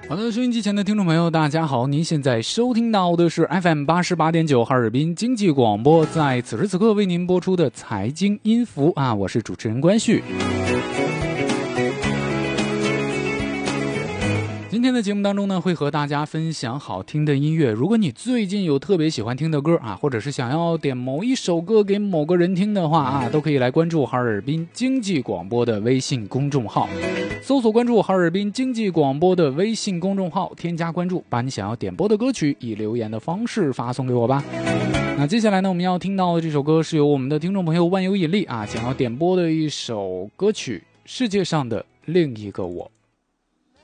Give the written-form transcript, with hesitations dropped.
好的，收音机前的听众朋友，大家好，您现在收听到的是 FM88.9 哈尔滨经济广播，在此时此刻为您播出的财经音符啊，我是主持人关旭。今天的节目当中呢，会和大家分享好听的音乐。如果你最近有特别喜欢听的歌啊，或者是想要点某一首歌给某个人听的话啊，都可以来关注哈尔滨经济广播的微信公众号，搜索关注哈尔滨经济广播的微信公众号，添加关注，把你想要点播的歌曲以留言的方式发送给我吧。那接下来呢，我们要听到的这首歌是由我们的听众朋友万有引力啊想要点播的一首歌曲《世界上的另一个我》。